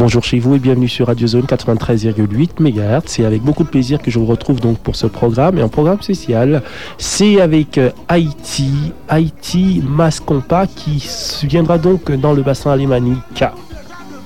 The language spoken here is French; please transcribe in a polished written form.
Bonjour chez vous et bienvenue sur Radio Zone 93,8 MHz. C'est avec beaucoup de plaisir que je vous retrouve donc pour ce programme. Et un programme spécial, c'est avec Haïti Mascompa qui viendra donc dans le bassin alémanique